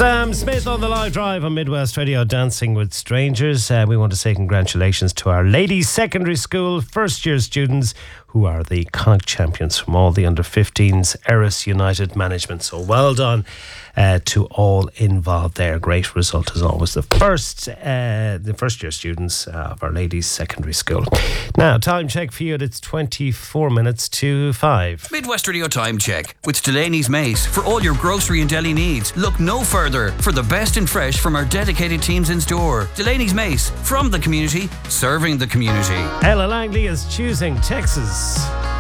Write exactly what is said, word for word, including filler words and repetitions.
Sam Smith on the live drive on Midwest Radio, Dancing with Strangers. Uh, we want to say congratulations to our ladies secondary school first year students who are the Connacht champions from all the under fifteens, Erris United management. So well done uh, to all involved there. Great result as always. The first uh, the first year students uh, of our ladies secondary school. Now, time check for you. It's twenty-four minutes to five. Midwest Radio Time Check with Delaney's Mace. For all your grocery and deli needs, look no further for the best and fresh from our dedicated teams in store. Delaney's Mace, from the community, serving the community. Ella Langley is choosing Texas.